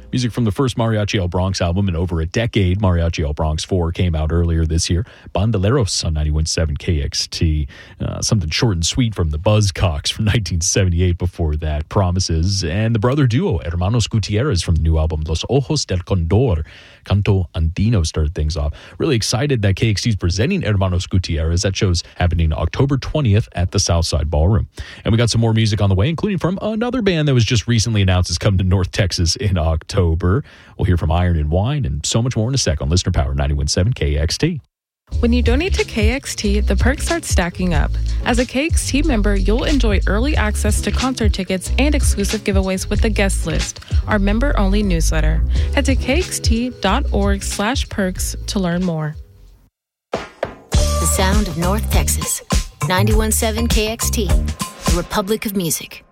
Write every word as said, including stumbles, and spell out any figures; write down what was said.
Music from the first Mariachi El Bronx album in over a decade. Mariachi El Bronx four came out earlier this year. Bandoleros on ninety-one point seven K X T. Uh, something short and sweet from the Buzzcocks from nineteen seventy-eight before that. Promises. And the brother duo, Hermanos Gutierrez from the new album, Los Ojos del Condor. Canto Andino started things off. Really excited that K X T is presenting Hermanos Gutierrez. That show's happening October twentieth at the Southside Ballroom. And we got some more music on the way, including from another band that was just recently announced is coming to North Texas in October. We'll hear from Iron and Wine and so much more in a sec on Listener Power ninety-one point seven K X T. When you donate to K X T, the perks start stacking up. As a K X T member, you'll enjoy early access to concert tickets and exclusive giveaways with the guest list, our member-only newsletter. Head to kxt.org slash perks to learn more. The sound of North Texas. ninety-one point seven K X T, the Republic of Music.